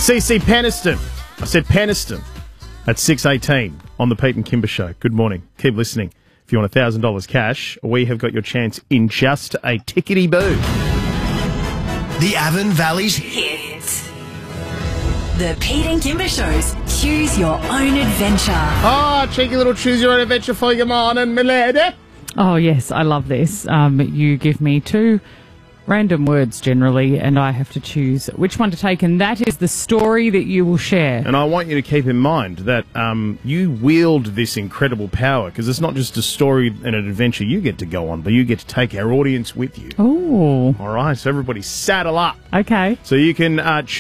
CC Peniston. I said Peniston at 6:18 on the Pete and Kimber Show. Good morning. Keep listening. If you want $1,000 cash, we have got your chance in just a tickety-boo. The Avon Valley's Hit. The Pete and Kimber Show's Choose Your Own Adventure. Oh, cheeky little choose your own adventure for your morning, my lady. Oh, yes, I love this. You give me two random words generally, and I have to choose which one to take, and that is the story that you will share. And I want you to keep in mind that you wield this incredible power, because it's not just a story and an adventure you get to go on, but you get to take our audience with you. Oh, All right, so everybody saddle up. okay. So you can choose